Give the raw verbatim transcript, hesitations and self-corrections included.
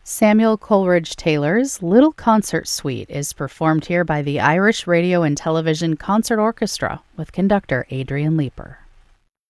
Samuel Coleridge Taylor's Little Concert Suite is performed here by the Irish Radio and Television Concert Orchestra with conductor Adrian Leeper.